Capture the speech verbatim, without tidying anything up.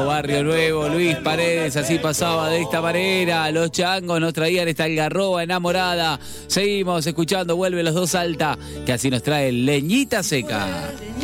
Barrio Nuevo, Luis Paredes, así pasaba de esta manera. Los changos nos traían esta algarroba enamorada. Seguimos escuchando, vuelve los dos alta, que así nos trae Leñita Seca.